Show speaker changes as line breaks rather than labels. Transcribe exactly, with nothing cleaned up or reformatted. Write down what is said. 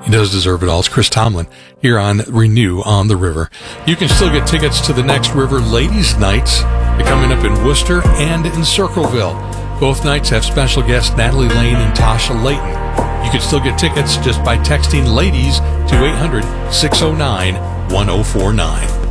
He does deserve it all. It's Chris Tomlin here on Renew on the River. You can still get tickets to the next River Ladies Nights. They're coming up in Worcester and in Circleville. Both nights have special guests Natalie Lane and Tasha Layton. You can still get tickets just by texting LADIES to eight hundred, six oh nine, one oh four nine.